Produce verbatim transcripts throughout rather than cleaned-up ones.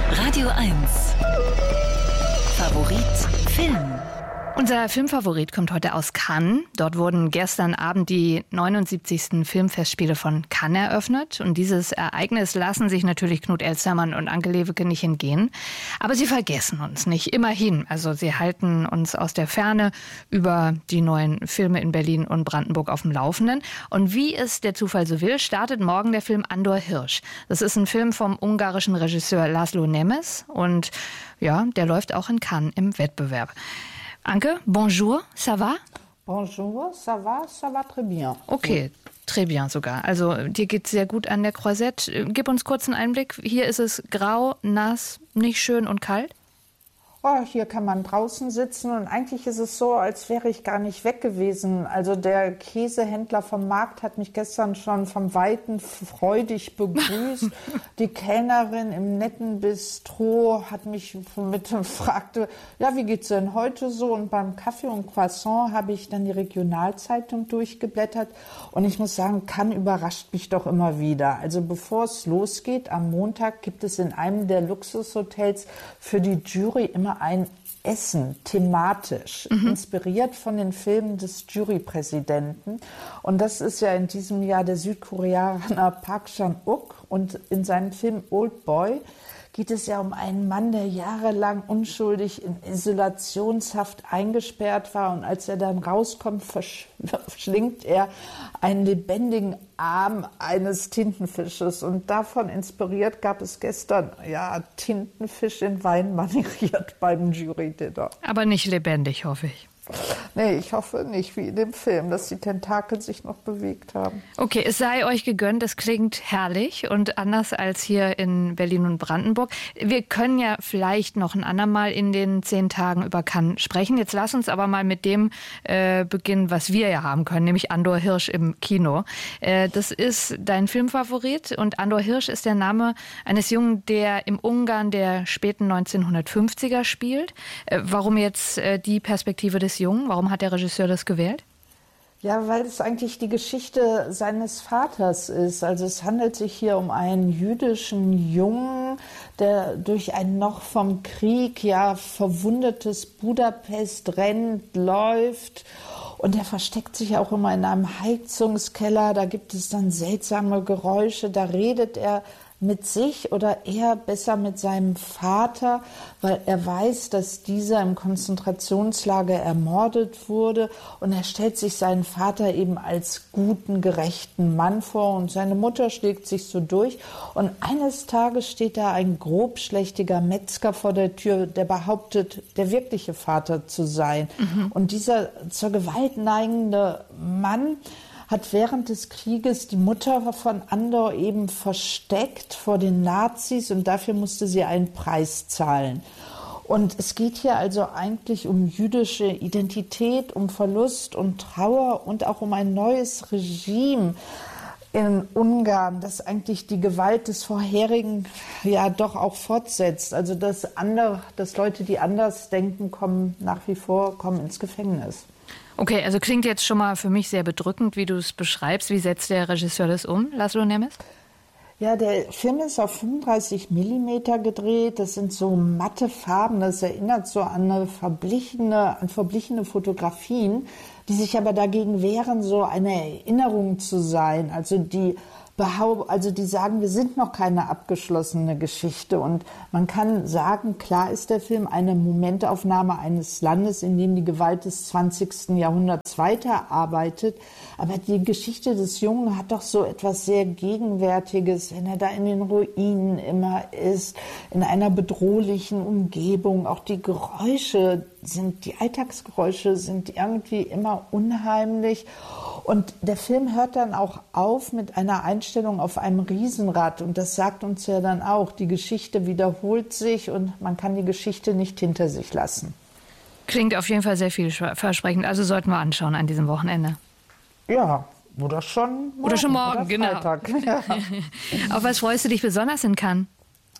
Radio eins. Favorit Film. Unser Filmfavorit kommt heute aus Cannes. Dort wurden gestern Abend die neunundsiebzigsten Filmfestspiele von Cannes eröffnet. Und dieses Ereignis lassen sich natürlich Knut Elstermann und Anke Lewicke nicht entgehen. Aber sie vergessen uns nicht, immerhin. Also sie halten uns aus der Ferne über die neuen Filme in Berlin und Brandenburg auf dem Laufenden. Und wie es der Zufall so will, startet morgen der Film Andor Hirsch. Das ist ein Film vom ungarischen Regisseur László Nemes. Und ja, der läuft auch in Cannes im Wettbewerb. Anke, bonjour, ça va? Bonjour, ça va, ça va très bien. Okay, très bien sogar. Also dir geht's sehr gut an der Croisette. Gib uns kurz einen Einblick. Hier ist es grau, nass, nicht schön und kalt. Oh, hier kann man draußen sitzen und eigentlich ist es so, als wäre ich gar nicht weg gewesen. Also der Käsehändler vom Markt hat mich gestern schon vom Weiten freudig begrüßt. Die Kellnerin im netten Bistro hat mich mit fragte, ja, wie geht's denn heute so? Und beim Kaffee und Croissant habe ich dann die Regionalzeitung durchgeblättert und ich muss sagen, Cannes überrascht mich doch immer wieder. Also bevor es losgeht, am Montag gibt es in einem der Luxushotels für die Jury immer ein Essen, thematisch, mhm. inspiriert von den Filmen des Jurypräsidenten. Und das ist ja in diesem Jahr der Südkoreaner Park Chan-wook. Und in seinem Film Old Boy geht es ja um einen Mann, der jahrelang unschuldig in Isolationshaft eingesperrt war. Und als er dann rauskommt, verschlingt er einen lebendigen Arm eines Tintenfisches. Und davon inspiriert gab es gestern, ja, Tintenfisch in Wein manieriert beim Jury-Dinner. Aber nicht lebendig, hoffe ich. Nee, ich hoffe nicht, wie in dem Film, dass die Tentakel sich noch bewegt haben. Okay, es sei euch gegönnt, es klingt herrlich und anders als hier in Berlin und Brandenburg. Wir können ja vielleicht noch ein andermal in den zehn Tagen über Cannes sprechen. Jetzt lass uns aber mal mit dem äh, beginnen, was wir ja haben können, nämlich Andor Hirsch im Kino. Äh, das ist dein Filmfavorit und Andor Hirsch ist der Name eines Jungen, der im Ungarn der späten neunzehnhundertfünfziger spielt. Äh, warum jetzt äh, die Perspektive des Jungen? Warum hat der Regisseur das gewählt? Ja, weil es eigentlich die Geschichte seines Vaters ist. Also es handelt sich hier um einen jüdischen Jungen, der durch ein noch vom Krieg ja verwundetes Budapest rennt, läuft. Und er versteckt sich auch immer in einem Heizungskeller. Da gibt es dann seltsame Geräusche. Da redet er mit sich oder eher besser mit seinem Vater, weil er weiß, dass dieser im Konzentrationslager ermordet wurde und er stellt sich seinen Vater eben als guten, gerechten Mann vor und seine Mutter schlägt sich so durch und eines Tages steht da ein grobschlächtiger Metzger vor der Tür, der behauptet, der wirkliche Vater zu sein. Mhm. Und dieser zur Gewalt neigende Mann hat während des Krieges die Mutter von Andor eben versteckt vor den Nazis und dafür musste sie einen Preis zahlen. Und es geht hier also eigentlich um jüdische Identität, um Verlust und Trauer und auch um ein neues Regime in Ungarn, das eigentlich die Gewalt des vorherigen ja doch auch fortsetzt. Also dass andere, dass Leute, die anders denken, kommen nach wie vor kommen ins Gefängnis. Okay, also klingt jetzt schon mal für mich sehr bedrückend, wie du es beschreibst. Wie setzt der Regisseur das um, László Nemes? Ja, der Film ist auf fünfunddreißig Millimeter gedreht. Das sind so matte Farben. Das erinnert so an eine verblichene, an verblichene Fotografien, die sich aber dagegen wehren, so eine Erinnerung zu sein. Also die Also die sagen, wir sind noch keine abgeschlossene Geschichte und man kann sagen, klar ist der Film eine Momentaufnahme eines Landes, in dem die Gewalt des zwanzigsten Jahrhunderts weiterarbeitet, aber die Geschichte des Jungen hat doch so etwas sehr Gegenwärtiges, wenn er da in den Ruinen immer ist, in einer bedrohlichen Umgebung, auch die Geräusche sind, die Alltagsgeräusche sind irgendwie immer unheimlich. Und der Film hört dann auch auf mit einer Einstellung auf einem Riesenrad. Und das sagt uns ja dann auch, die Geschichte wiederholt sich und man kann die Geschichte nicht hinter sich lassen. Klingt auf jeden Fall sehr vielversprechend. Also sollten wir anschauen an diesem Wochenende. Ja, oder schon morgen. Oder schon morgen, oder genau. Ja. Auf was freust du dich besonders in Cannes?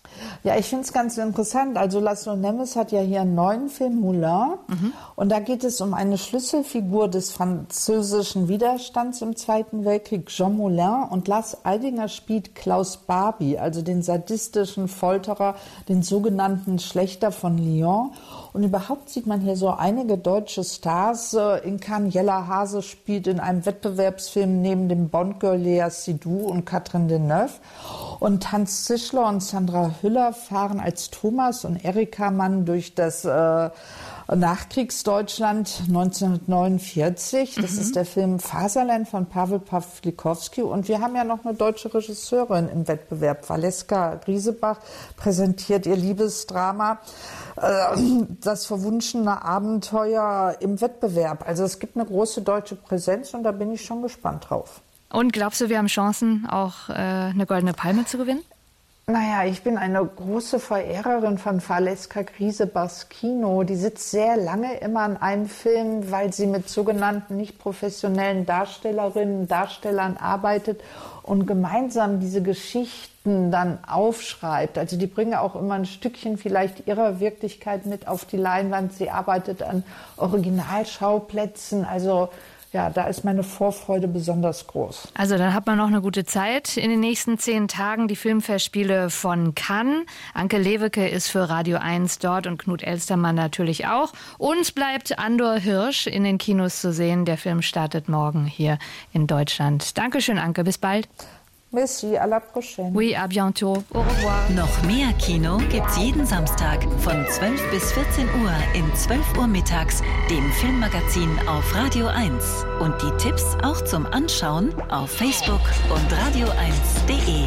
Ja, ich finde es ganz interessant. Also Laszlo Nemes hat ja hier einen neuen Film, Moulin. Mhm. Und da geht es um eine Schlüsselfigur des französischen Widerstands im Zweiten Weltkrieg, Jean Moulin. Und Lars Eidinger spielt Klaus Barbie, also den sadistischen Folterer, den sogenannten Schlächter von Lyon. Und überhaupt sieht man hier so einige deutsche Stars. In Cannes, Jella Hase spielt in einem Wettbewerbsfilm neben dem Bond-Girl Lea Seydoux und Catherine Deneuve. Und Hans Zischler und Sandra Hüller fahren als Thomas und Erika Mann durch das äh, Nachkriegsdeutschland neunzehnhundertneunundvierzig. Das mhm. ist der Film Faserland von Pavel Pawlikowski. Und wir haben ja noch eine deutsche Regisseurin im Wettbewerb. Valeska Griesebach präsentiert ihr Liebesdrama äh, Das verwunschene Abenteuer im Wettbewerb. Also es gibt eine große deutsche Präsenz und da bin ich schon gespannt drauf. Und glaubst du, wir haben Chancen, auch äh, eine Goldene Palme zu gewinnen? Naja, ich bin eine große Verehrerin von Valeska Griesebachs Kino. Die sitzt sehr lange immer an einem Film, weil sie mit sogenannten nicht professionellen Darstellerinnen und Darstellern arbeitet und gemeinsam diese Geschichten dann aufschreibt. Also die bringen auch immer ein Stückchen vielleicht ihrer Wirklichkeit mit auf die Leinwand. Sie arbeitet an Originalschauplätzen, also ja, da ist meine Vorfreude besonders groß. Also dann hat man noch eine gute Zeit in den nächsten zehn Tagen. Die Filmfestspiele von Cannes. Anke Lewicke ist für Radio eins dort und Knut Elstermann natürlich auch. Uns bleibt Andor Hirsch in den Kinos zu sehen. Der Film startet morgen hier in Deutschland. Dankeschön, Anke. Bis bald. Merci, à la prochaine. Oui, à bientôt. Au revoir. Noch mehr Kino gibt's jeden Samstag von zwölf bis vierzehn Uhr in zwölf Uhr mittags, dem Filmmagazin auf Radio eins. Und die Tipps auch zum Anschauen auf Facebook und radio eins punkt de.